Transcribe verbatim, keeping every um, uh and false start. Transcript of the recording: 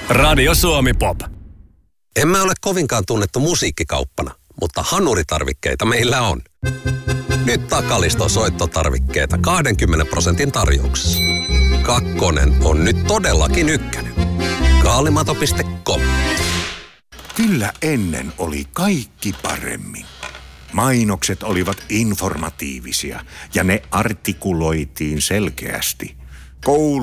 Radio Suomi Pop. Emme ole kovinkaan tunnettu musiikkikauppana, mutta hanuritarvikkeita meillä on. Nyt Takaliston soittotarvikkeita kaksikymmentä prosentin tarjouksessa. Kakkonen on nyt todellakin ykkönen. Kaalimato piste com. Kyllä ennen oli kaikki paremmin. Mainokset olivat informatiivisia ja ne artikuloitiin selkeästi. Koulu